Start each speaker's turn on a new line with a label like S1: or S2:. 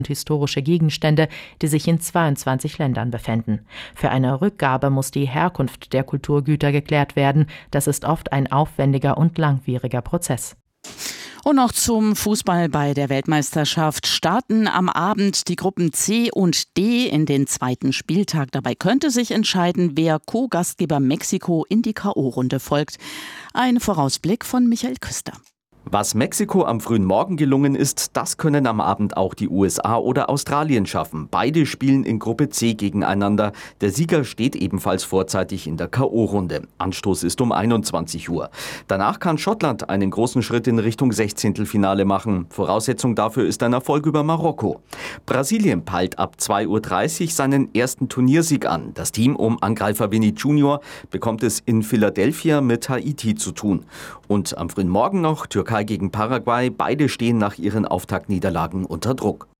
S1: und historische Gegenstände, die sich in 22 Ländern befänden. Für eine Rückgabe muss die Herkunft der Kulturgüter geklärt werden. Das ist oft ein aufwendiger und langwieriger Prozess.
S2: Und noch zum Fußball bei der Weltmeisterschaft. Starten am Abend die Gruppen C und D in den zweiten Spieltag. Dabei könnte sich entscheiden, wer Co-Gastgeber Mexiko in die K.O.-Runde folgt. Ein Vorausblick von Michael Küster.
S3: Was Mexiko am frühen Morgen gelungen ist, das können am Abend auch die USA oder Australien schaffen. Beide spielen in Gruppe C gegeneinander. Der Sieger steht ebenfalls vorzeitig in der K.O.-Runde. Anstoß ist um 21 Uhr. Danach kann Schottland einen großen Schritt in Richtung Sechzehntelfinale machen. Voraussetzung dafür ist ein Erfolg über Marokko. Brasilien peilt ab 2:30 Uhr seinen ersten Turniersieg an. Das Team um Angreifer Vini Junior bekommt es in Philadelphia mit Haiti zu tun. Und am frühen Morgen noch Türkei gegen Paraguay. Beide stehen nach ihren Auftaktniederlagen unter Druck.